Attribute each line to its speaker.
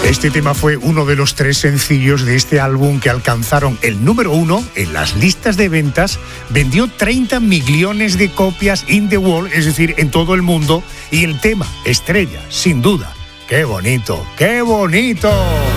Speaker 1: Este tema fue uno de los 3 sencillos de este álbum que alcanzaron el número 1 en las listas de ventas. Vendió 30 millones de copias in the world, es decir, en todo el mundo. Y el tema estrella, sin duda. ¡Qué bonito! ¡Qué bonito!